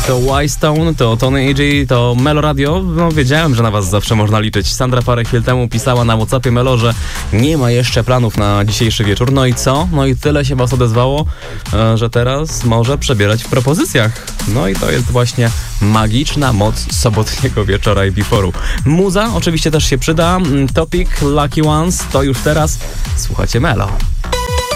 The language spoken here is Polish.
to Y-Stone, to Tony AG, to Melo Radio. No wiedziałem, że na was zawsze można liczyć. Sandra parę chwil temu pisała na WhatsAppie Melo, że nie ma jeszcze planów na dzisiejszy wieczór. No i co? No i tyle się was odezwało, że teraz może przebierać w propozycjach. No i to jest właśnie magiczna moc sobotniego wieczora i biforu. Muza oczywiście też się przyda. Topic, Lucky Ones, to już teraz słuchacie Melo.